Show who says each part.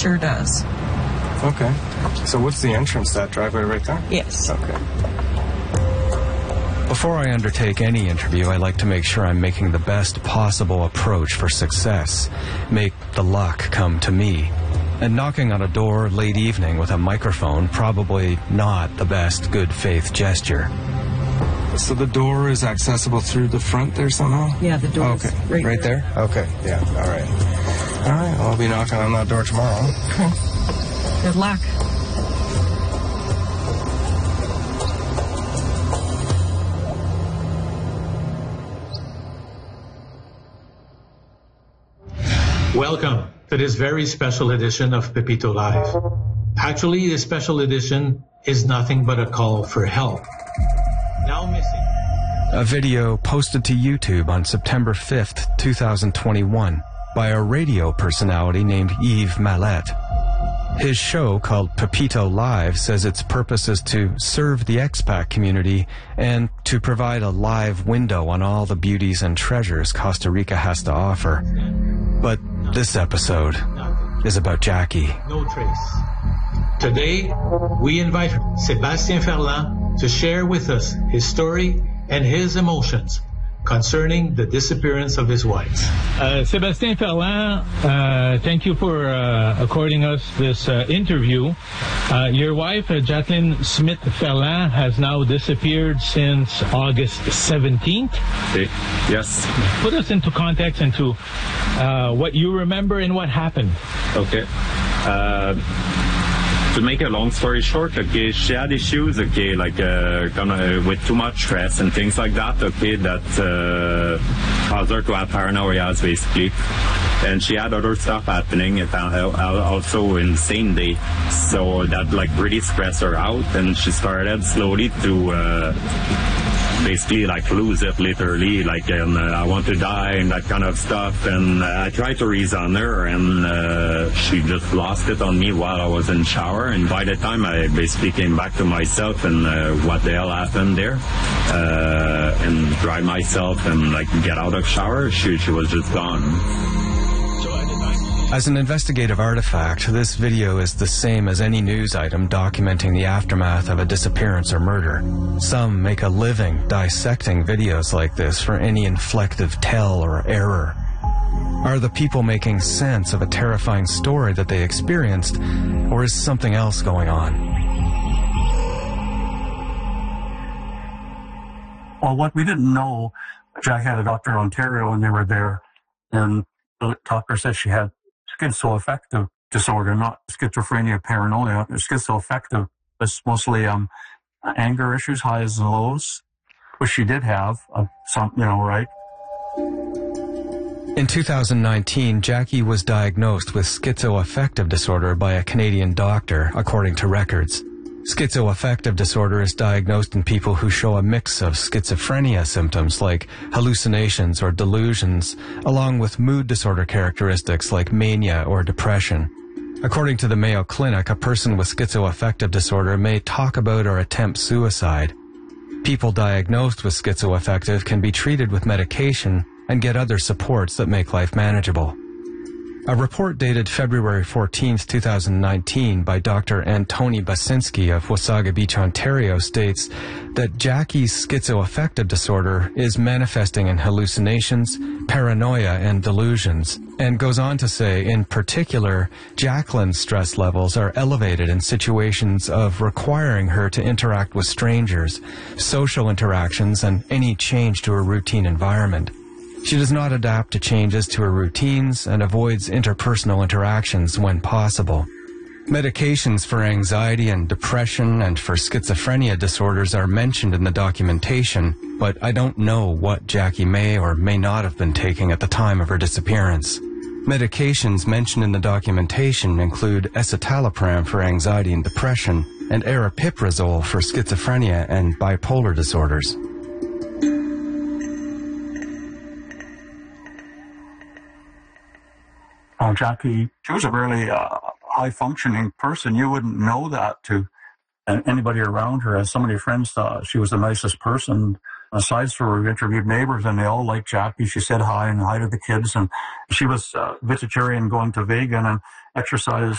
Speaker 1: sure does.
Speaker 2: Okay. So what's the entrance, that driveway right there?
Speaker 1: Yes.
Speaker 2: Okay.
Speaker 3: Before I undertake any interview, I like to make sure I'm making the best possible approach for success. Make the luck come to me. And knocking on a door late evening with a microphone, probably not the best good faith gesture.
Speaker 2: So the door is accessible through the front there somehow?
Speaker 1: Yeah, the door
Speaker 2: okay.
Speaker 1: is right
Speaker 2: there? Okay, yeah, all right. All right, I'll be knocking on that door tomorrow.
Speaker 1: Good luck.
Speaker 4: Welcome to this very special edition of Pepito Live. Actually, this special edition is nothing but a call for help. Now missing.
Speaker 3: A video posted to YouTube on September 5th, 2021 by a radio personality named Yves Mallette. His show, called Pepito Live, says its purpose is to serve the expat community and to provide a live window on all the beauties and treasures Costa Rica has to offer. But this episode is about Jackie.
Speaker 4: No trace. Today, we invite Sébastien Ferland to share with us his story and his emotions concerning the disappearance of his wife.
Speaker 5: Sébastien Ferland, thank you for according us this interview. Your wife, Jacqueline Smith Ferland, has now disappeared since August 17th.
Speaker 6: Okay. Yes.
Speaker 5: Put us into context into what you remember and what happened.
Speaker 6: Okay. To make a long story short, okay, she had issues, okay, like with too much stress and things like that, okay, that caused her to have paranoia, basically. And she had other stuff happening, also in the same day. So that like really stressed her out, and she started slowly to basically like lose it, literally, like I want to die and that kind of stuff. And I tried to reason her, and she just lost it on me while I was in shower. And by the time I basically came back to myself and what the hell happened there, and dry myself and like get out of shower, she was just gone.
Speaker 3: As an investigative artifact, this video is the same as any news item documenting the aftermath of a disappearance or murder. Some make a living dissecting videos like this for any inflective tell or error. Are the people making sense of a terrifying story that they experienced, or is something else going on?
Speaker 7: Well, what we didn't know, Jack had a doctor in Ontario when they were there, and the doctor said she had schizoaffective disorder, not schizophrenia, paranoia. Schizoaffective is mostly anger issues, highs and lows, which she did have, some, right?
Speaker 3: In 2019, Jackie was diagnosed with schizoaffective disorder by a Canadian doctor, according to records. Schizoaffective disorder is diagnosed in people who show a mix of schizophrenia symptoms like hallucinations or delusions, along with mood disorder characteristics like mania or depression. According to the Mayo Clinic, a person with schizoaffective disorder may talk about or attempt suicide. People diagnosed with schizoaffective can be treated with medication and get other supports that make life manageable. A report dated February 14, 2019 by Dr. Antoni Basinski of Wasaga Beach, Ontario states that Jackie's schizoaffective disorder is manifesting in hallucinations, paranoia, and delusions, and goes on to say, in particular, Jacqueline's stress levels are elevated in situations of requiring her to interact with strangers, social interactions, and any change to her routine environment. She does not adapt to changes to her routines and avoids interpersonal interactions when possible. Medications for anxiety and depression and for schizophrenia disorders are mentioned in the documentation, but I don't know what Jackie may or may not have been taking at the time of her disappearance. Medications mentioned in the documentation include escitalopram for anxiety and depression and aripiprazole for schizophrenia and bipolar disorders.
Speaker 7: Jackie, she was a really high-functioning person. You wouldn't know that to anybody around her. As some of your friends thought, she was the nicest person. Aside from her, we interviewed neighbors, and they all liked Jackie. She said hi and hi to the kids, and she was vegetarian, going to vegan, and exercised